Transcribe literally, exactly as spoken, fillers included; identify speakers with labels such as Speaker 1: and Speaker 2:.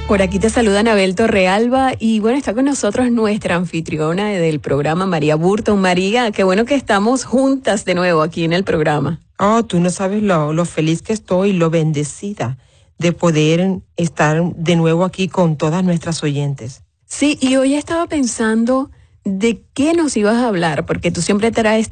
Speaker 1: Por aquí te saluda Anabel Torrealba y bueno, está con nosotros nuestra anfitriona del programa, María Burton. María, qué bueno que estamos juntas de nuevo aquí en el programa.
Speaker 2: Oh, tú no sabes lo, lo feliz que estoy, lo bendecida de poder estar de nuevo aquí con todas nuestras oyentes.
Speaker 1: Sí, y hoy estaba pensando de qué nos ibas a hablar, porque tú siempre traes